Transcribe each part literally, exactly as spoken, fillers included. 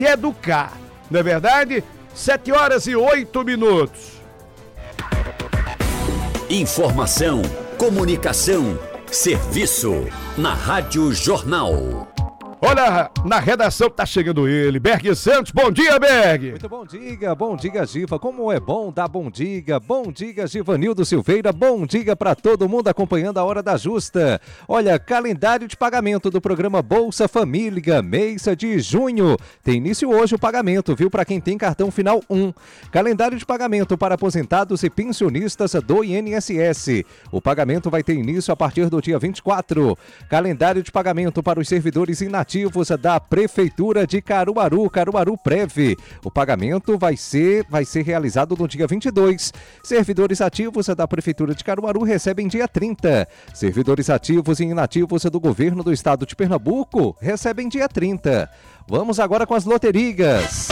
educar. Não é verdade? Sete horas e oito minutos. Informação, comunicação, serviço. Na Rádio Jornal. Olha, na redação tá chegando ele, Berg Santos. Bom dia, Berg! Muito bom dia, bom dia, Giva. Como é bom dar bom dia. Bom dia, Givanildo Silveira. Bom dia para todo mundo acompanhando a Hora da Justa. Olha, calendário de pagamento do programa Bolsa Família, mês de junho. Tem início hoje o pagamento, viu? Para quem tem cartão final um. Calendário de pagamento para aposentados e pensionistas do I N S S. O pagamento vai ter início a partir do dia vinte e quatro. Calendário de pagamento para os servidores inativos da Prefeitura de Caruaru, Caruaru Prev. O pagamento vai ser, vai ser realizado no dia vinte e dois. Servidores ativos da Prefeitura de Caruaru recebem dia trinta. Servidores ativos e inativos do Governo do Estado de Pernambuco recebem dia trinta. Vamos agora com as loterias.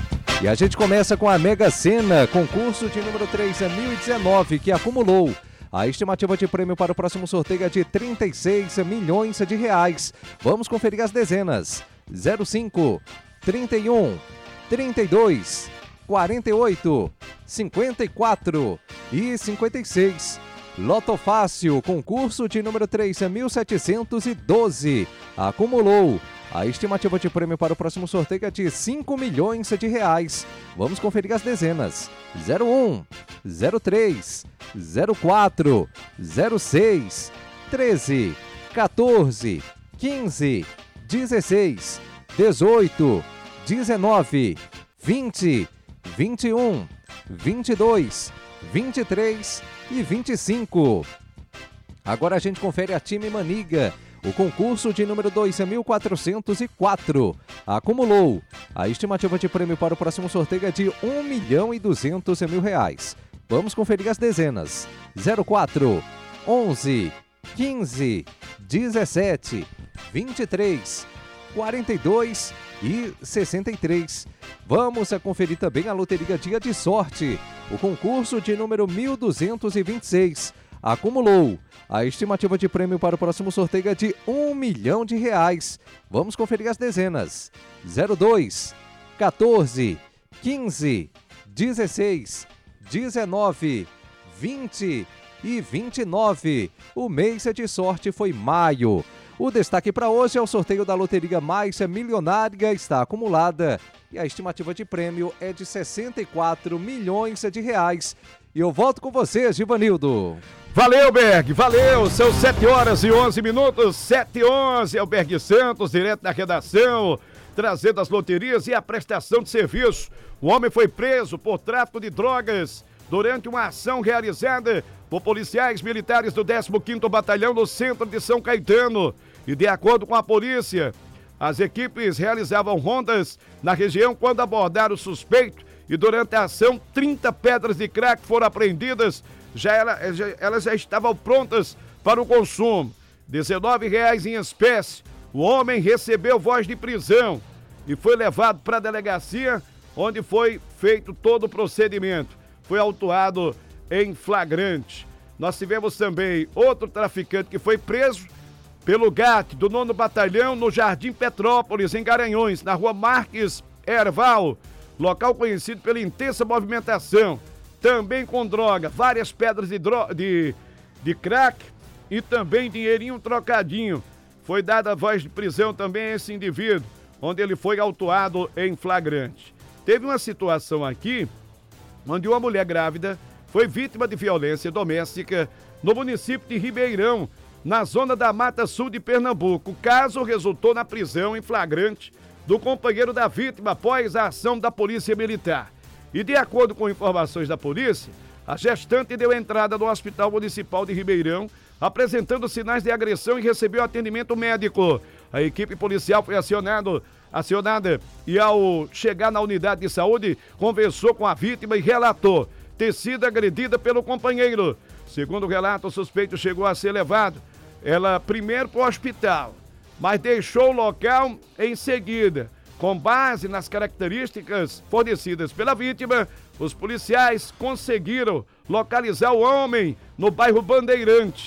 E a gente começa com a Mega Sena, concurso de número três mil e dezenove, que acumulou. A estimativa de prêmio para o próximo sorteio é de trinta e seis milhões de reais. Vamos conferir as dezenas. zero cinco, trinta e um, trinta e dois, quarenta e oito, cinquenta e quatro e cinquenta e seis. Loto Fácil, concurso de número três mil setecentos e doze. Acumulou. A estimativa de prêmio para o próximo sorteio é de cinco milhões de reais. Vamos conferir as dezenas. zero um, zero três, zero quatro, zero seis, treze, quatorze, quinze, dezesseis, dezoito, dezenove, vinte, vinte e um, vinte e dois, vinte e três e vinte e cinco. Agora a gente confere a Time Maniga. O concurso de número dois mil quatrocentos e quatro acumulou. A estimativa de prêmio para o próximo sorteio é de um milhão e duzentos mil reais. Vamos conferir as dezenas. zero quatro, onze, quinze, dezessete, vinte e três, quarenta e dois e sessenta e três. Vamos a conferir também a Loteria Dia de Sorte. O concurso de número mil duzentos e vinte e seis acumulou. A estimativa de prêmio para o próximo sorteio é de um milhão de reais. Vamos conferir as dezenas. zero dois, quatorze, quinze, dezesseis, dezenove, vinte e vinte e nove. O mês de sorte foi maio. O destaque para hoje é o sorteio da Loteria Mais Milionária, está acumulada. E a estimativa de prêmio é de sessenta e quatro milhões de reais. E eu volto com você, Givanildo. Valeu, Berg, valeu, são sete horas e onze minutos, sete e onze, é o Berg Santos, direto da redação, trazendo as loterias e a prestação de serviço. O homem foi preso por tráfico de drogas durante uma ação realizada por policiais militares do décimo quinto Batalhão no centro de São Caetano. E de acordo com a polícia, as equipes realizavam rondas na região quando abordaram o suspeito e durante a ação trinta pedras de crack foram apreendidas. Já ela, já, elas já estavam prontas para o consumo. dezenove reais em espécie. O homem recebeu voz de prisão e foi levado para a delegacia, onde foi feito todo o procedimento. Foi autuado em flagrante. Nós tivemos também outro traficante que foi preso pelo G A T do nono Batalhão no Jardim Petrópolis, em Garanhuns, na rua Marques Erval, local conhecido pela intensa movimentação. Também com droga, várias pedras de, dro- de, de crack e também dinheirinho trocadinho. Foi dada a voz de prisão também a esse indivíduo, onde ele foi autuado em flagrante. Teve uma situação aqui, onde uma mulher grávida foi vítima de violência doméstica no município de Ribeirão, na zona da Mata Sul de Pernambuco. O caso resultou na prisão em flagrante do companheiro da vítima após a ação da Polícia Militar. E de acordo com informações da polícia, a gestante deu entrada no Hospital Municipal de Ribeirão, apresentando sinais de agressão e recebeu atendimento médico. A equipe policial foi acionado, acionada e ao chegar na unidade de saúde, conversou com a vítima e relatou ter sido agredida pelo companheiro. Segundo o relato, o suspeito chegou a ser levado, ela primeiro para o hospital, mas deixou o local em seguida. Com base nas características fornecidas pela vítima, os policiais conseguiram localizar o homem no bairro Bandeirante.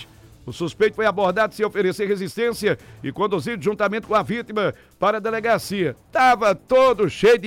O suspeito foi abordado sem oferecer resistência e conduzido juntamente com a vítima para a delegacia. Tava todo cheio de